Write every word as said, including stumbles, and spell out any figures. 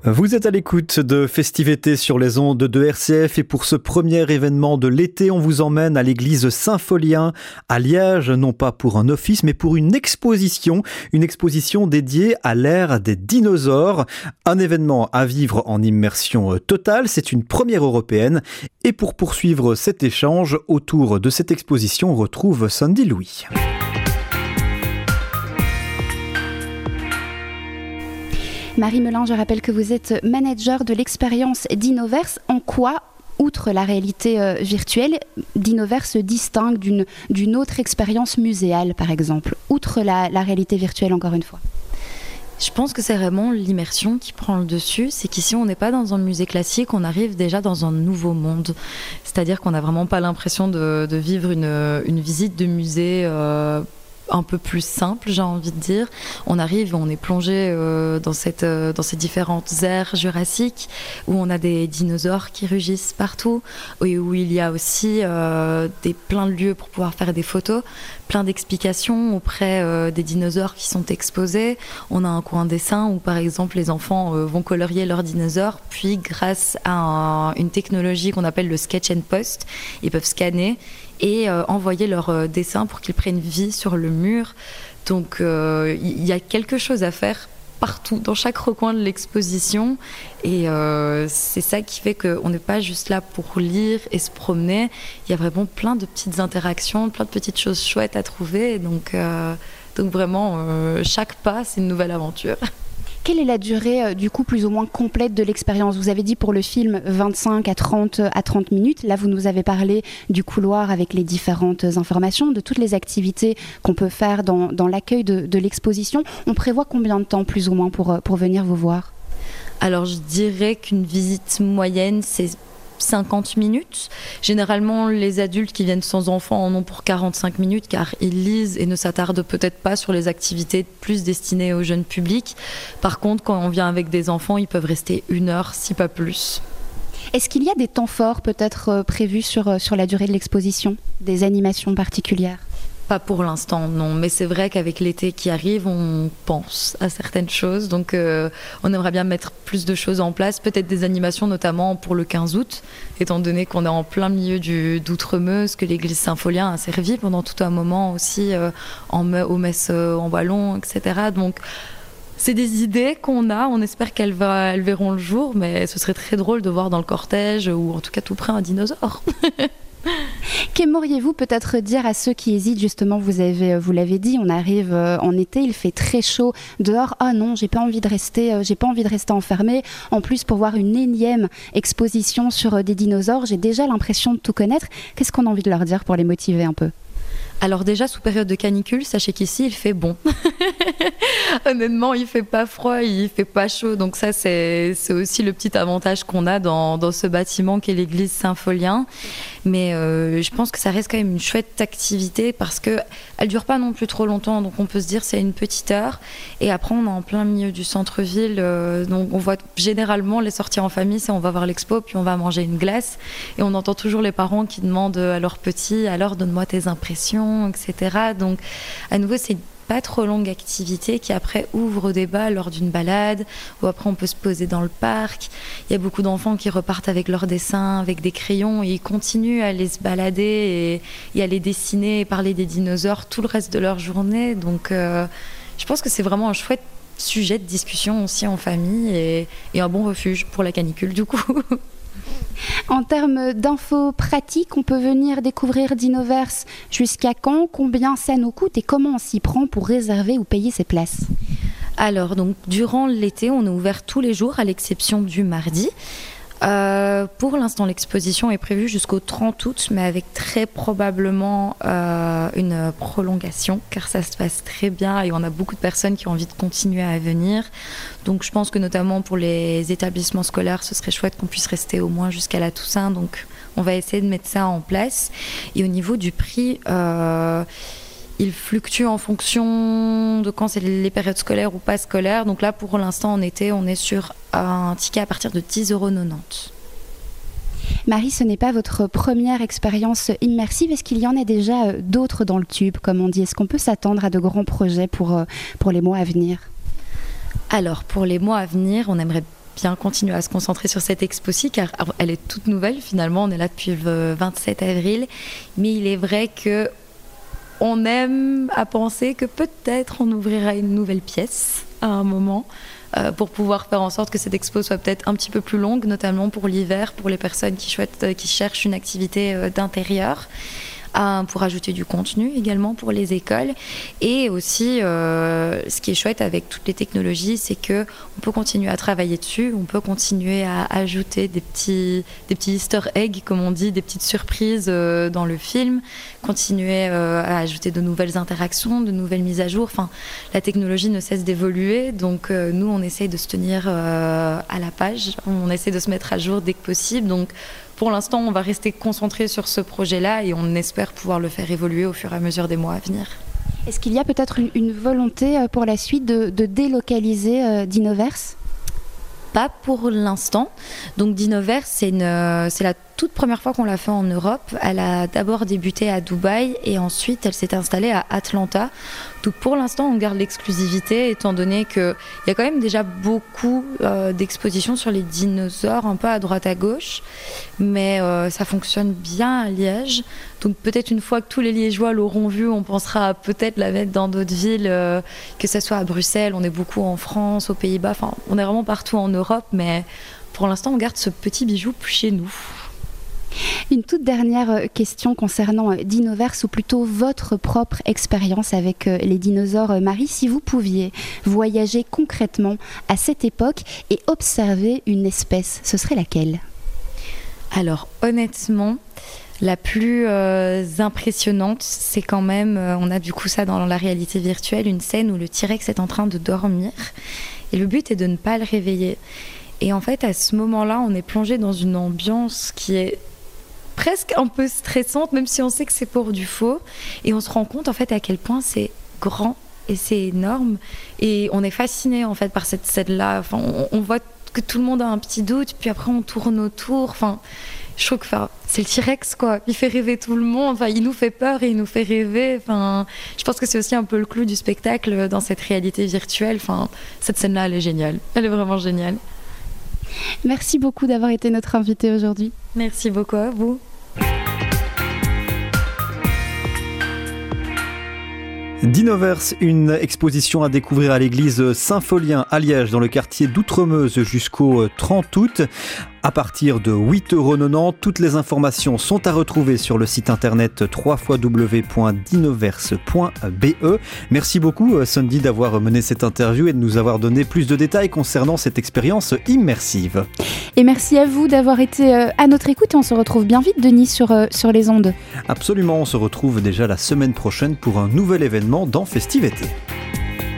Vous êtes à l'écoute de Festivités sur les ondes de R C F et pour ce premier événement de l'été, on vous emmène à l'église Saint-Folien à Liège, non pas pour un office mais pour une exposition, une exposition dédiée à l'ère des dinosaures. Un événement à vivre en immersion totale, c'est une première européenne. Et pour poursuivre cet échange autour de cette exposition, on retrouve Sandy Louis. Marie Melin, je rappelle que vous êtes manager de l'expérience Dinoverse. En quoi, outre la réalité euh, virtuelle, Dinoverse se distingue d'une, d'une autre expérience muséale, par exemple, outre la, la réalité virtuelle, encore une fois? Je pense que c'est vraiment l'immersion qui prend le dessus. C'est qu'ici, on n'est pas dans un musée classique, on arrive déjà dans un nouveau monde. C'est-à-dire qu'on n'a vraiment pas l'impression de, de vivre une, une visite de musée euh, un peu plus simple, j'ai envie de dire. On arrive, on est plongé euh, dans, cette, euh, dans ces différentes aires jurassiques où on a des dinosaures qui rugissent partout, et où il y a aussi euh, des, plein de lieux pour pouvoir faire des photos, plein d'explications auprès euh, des dinosaures qui sont exposés. On a un coin dessin où, par exemple, les enfants euh, vont colorier leurs dinosaures, puis grâce à un, une technologie qu'on appelle le Sketch and Post, ils peuvent scanner et euh, envoyer leurs euh, dessins pour qu'ils prennent vie sur le mur. Donc il euh, y a quelque chose à faire partout, dans chaque recoin de l'exposition, et euh, c'est ça qui fait qu'on n'est pas juste là pour lire et se promener. Il y a vraiment plein de petites interactions, plein de petites choses chouettes à trouver, donc, euh, donc vraiment euh, chaque pas c'est une nouvelle aventure. Quelle est la durée, euh, du coup, plus ou moins complète de l'expérience? Vous avez dit pour le film vingt-cinq à trente minutes. Là, vous nous avez parlé du couloir avec les différentes informations, de toutes les activités qu'on peut faire dans, dans l'accueil de, de l'exposition. On prévoit combien de temps, plus ou moins, pour, pour venir vous voir? Alors, je dirais qu'une visite moyenne, c'est cinquante minutes. Généralement, les adultes qui viennent sans enfants en ont pour quarante-cinq minutes car ils lisent et ne s'attardent peut-être pas sur les activités plus destinées au jeune public. Par contre, quand on vient avec des enfants, ils peuvent rester une heure, si pas plus. Est-ce qu'il y a des temps forts peut-être euh, prévus sur, euh, sur la durée de l'exposition? Des animations particulières? Pas pour l'instant, non. Mais c'est vrai qu'avec l'été qui arrive, on pense à certaines choses. Donc, euh, on aimerait bien mettre plus de choses en place. Peut-être des animations, notamment pour le quinze août, étant donné qu'on est en plein milieu du, d'Outremeuse, que l'église Saint-Folien a servi pendant tout un moment aussi euh, en, aux messes euh, en ballon, et cetera. Donc, c'est des idées qu'on a. On espère qu'elles, va, elles verront le jour. Mais ce serait très drôle de voir dans le cortège, ou en tout cas tout près, un dinosaure. Qu'aimeriez-vous peut-être dire à ceux qui hésitent? Justement, vous, avez, vous l'avez dit, on arrive en été, il fait très chaud dehors. Ah non, j'ai pas envie de rester, j'ai pas envie de rester enfermé. En plus, pour voir une énième exposition sur des dinosaures, j'ai déjà l'impression de tout connaître. Qu'est-ce qu'on a envie de leur dire pour les motiver un peu? Alors déjà, sous période de canicule, sachez qu'ici, il fait bon. Honnêtement, il fait pas froid, il fait pas chaud. Donc ça, c'est, c'est aussi le petit avantage qu'on a dans, dans ce bâtiment qu'est l'église Saint-Folien. Mais euh, je pense que ça reste quand même une chouette activité parce qu'elle ne dure pas non plus trop longtemps. Donc on peut se dire c'est une petite heure. Et après, on est en plein milieu du centre-ville. Euh, donc on voit généralement les sorties en famille, c'est on va voir l'expo, puis on va manger une glace. Et on entend toujours les parents qui demandent à leurs petits, alors donne-moi tes impressions, et cetera. Donc à nouveau, c'est pas trop longue activité qui après ouvre au débat lors d'une balade, ou après on peut se poser dans le parc. Il y a beaucoup d'enfants qui repartent avec leurs dessins, avec des crayons, et ils continuent à aller se balader et, et à les dessiner et parler des dinosaures tout le reste de leur journée. Donc euh, je pense que c'est vraiment un chouette sujet de discussion aussi en famille, et, et un bon refuge pour la canicule du coup. En termes d'infos pratiques, on peut venir découvrir Dinoverse jusqu'à quand? Combien ça nous coûte et comment on s'y prend pour réserver ou payer ses places? Alors, donc, durant l'été, on est ouvert tous les jours à l'exception du mardi. Euh, pour l'instant, l'exposition est prévue jusqu'au trente août, mais avec très probablement euh, une prolongation, car ça se passe très bien et on a beaucoup de personnes qui ont envie de continuer à venir. Donc je pense que notamment pour les établissements scolaires, ce serait chouette qu'on puisse rester au moins jusqu'à la Toussaint. Donc on va essayer de mettre ça en place. Et au niveau du prix, euh, il fluctue en fonction de quand c'est les périodes scolaires ou pas scolaires. Donc là, pour l'instant, en été, on est sur un ticket à partir de dix euros quatre-vingt-dix. Marie, ce n'est pas votre première expérience immersive. Est-ce qu'il y en a déjà d'autres dans le tube, comme on dit? Est-ce qu'on peut s'attendre à de grands projets pour, pour les mois à venir? Alors, pour les mois à venir, on aimerait bien continuer à se concentrer sur cette expo-ci, car elle est toute nouvelle finalement, on est là depuis le vingt-sept avril, mais il est vrai que on aime à penser que peut-être on ouvrira une nouvelle pièce à un moment, euh, pour pouvoir faire en sorte que cette expo soit peut-être un petit peu plus longue, notamment pour l'hiver, pour les personnes qui, souhaitent, qui cherchent une activité euh, d'intérieur. À, pour ajouter du contenu également pour les écoles. Et aussi, euh, ce qui est chouette avec toutes les technologies, c'est qu'on peut continuer à travailler dessus, on peut continuer à ajouter des petits, des petits easter eggs, comme on dit, des petites surprises euh, dans le film, continuer euh, à ajouter de nouvelles interactions, de nouvelles mises à jour. Enfin, la technologie ne cesse d'évoluer, donc euh, nous, on essaye de se tenir euh, à la page, on essaie de se mettre à jour dès que possible. Donc, pour l'instant, on va rester concentré sur ce projet-là et on espère pouvoir le faire évoluer au fur et à mesure des mois à venir. Est-ce qu'il y a peut-être une, une volonté pour la suite de, de délocaliser euh, Dinoverse ? Pas pour l'instant. Donc Dinoverse, c'est, une, c'est la toute première fois qu'on l'a fait en Europe. Elle a d'abord débuté à Dubaï et ensuite elle s'est installée à Atlanta. Donc pour l'instant, on garde l'exclusivité étant donné qu'il y a quand même déjà beaucoup euh, d'expositions sur les dinosaures, un peu à droite à gauche. Mais euh, ça fonctionne bien à Liège. Donc peut-être une fois que tous les Liégeois l'auront vu, on pensera à peut-être la mettre dans d'autres villes, euh, que ce soit à Bruxelles, on est beaucoup en France, aux Pays-Bas. Enfin, on est vraiment partout en Europe, mais pour l'instant, on garde ce petit bijou chez nous. Une toute dernière question concernant Dinoverse, ou plutôt votre propre expérience avec les dinosaures. Marie, si vous pouviez voyager concrètement à cette époque et observer une espèce, ce serait laquelle ? Alors honnêtement, la plus euh, impressionnante, c'est quand même, euh, on a du coup ça dans la réalité virtuelle, une scène où le T-Rex est en train de dormir et le but est de ne pas le réveiller. Et en fait, à ce moment-là, on est plongé dans une ambiance qui est presque un peu stressante, même si on sait que c'est pour du faux. Et on se rend compte en fait à quel point c'est grand et c'est énorme. Et on est fasciné en fait par cette scène-là. Enfin, on, on voit que tout le monde a un petit doute, puis après on tourne autour. Enfin, je trouve que enfin, c'est le T-Rex, quoi. Il fait rêver tout le monde. Enfin, il nous fait peur et il nous fait rêver. Enfin, je pense que c'est aussi un peu le clou du spectacle dans cette réalité virtuelle. Enfin, cette scène-là, elle est géniale. Elle est vraiment géniale. Merci beaucoup d'avoir été notre invitée aujourd'hui. Merci beaucoup à vous. Dinoverse, une exposition à découvrir à l'église Saint-Folien à Liège dans le quartier d'Outremeuse jusqu'au trente août. À partir de huit euros quatre-vingt-dix, toutes les informations sont à retrouver sur le site internet w w w point dinoverse point b e. Merci beaucoup Sandy d'avoir mené cette interview et de nous avoir donné plus de détails concernant cette expérience immersive. Et merci à vous d'avoir été à notre écoute et on se retrouve bien vite, Denis, sur, sur les ondes. Absolument, on se retrouve déjà la semaine prochaine pour un nouvel événement dans Festive Été.